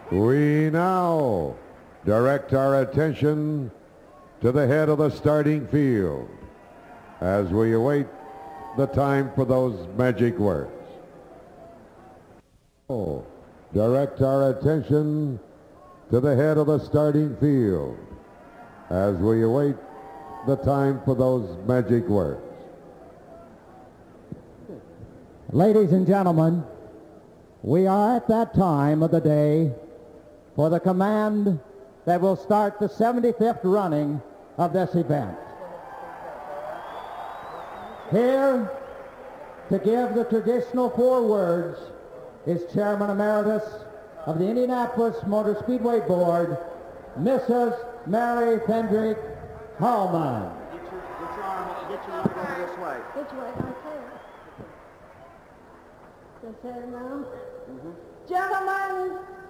We now direct our attention to the head of the starting field as we await the time for those magic words. Direct our attention to the head of the starting field as we await the time for those magic words. Ladies and gentlemen, we are at that time of the day for the command that will start the 75th running of this event. Here to give the traditional 4 words is Chairman Emeritus of the Indianapolis Motor Speedway Board, Mrs. Mary Fendrick Hallman. Get your leg over this way. Which way? Okay. Just say it now. Gentlemen,